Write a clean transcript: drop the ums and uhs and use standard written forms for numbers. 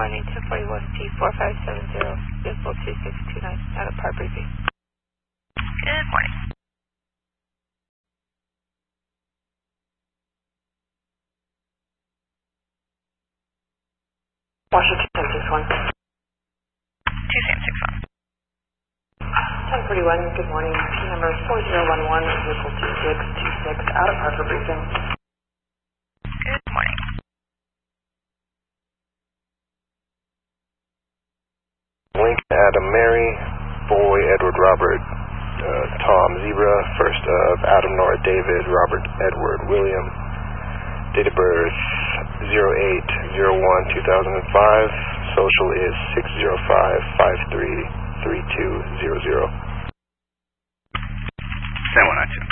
morning, 1040 West P 4570, vehicle 2629, out of Park Briefing. Good morning. Washington 1061. 2761. 1041, good morning. P number 4011, vehicle 2626, out of Parker Briefing. Good morning. Lincoln Adam Mary, Boy Edward Robert, Tom Zebra, first of Adam Nora David, Robert Edward William, date of birth 08/01/2005, social is 605-533200. San Juan,